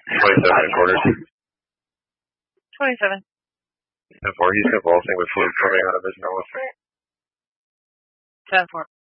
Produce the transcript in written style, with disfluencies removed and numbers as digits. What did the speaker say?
quarters. 27. 10-4, he's convulsing with fluid coming out of his nose. 10-4.